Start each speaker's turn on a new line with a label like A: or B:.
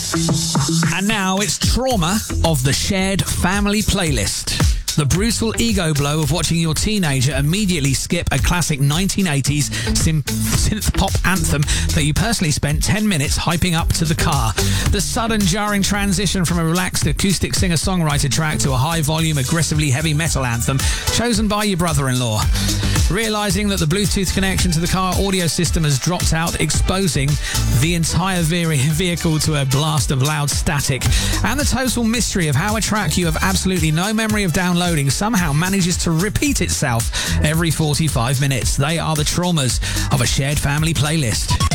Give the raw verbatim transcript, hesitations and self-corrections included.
A: And now it's Trauma of the Shared Family Playlist. The brutal ego blow of watching your teenager immediately skip a classic nineteen eighties synth, synth pop anthem that you personally spent ten minutes hyping up to the car. The sudden jarring transition from a relaxed acoustic singer-songwriter track to a high-volume, aggressively heavy metal anthem chosen by your brother-in-law. Realising that the Bluetooth connection to the car audio system has dropped out, exposing the entire vehicle to a blast of loud static. And the total mystery of how a track you have absolutely no memory of downloading somehow manages to repeat itself every forty-five minutes. They are the traumas of a Shared Family Playlist.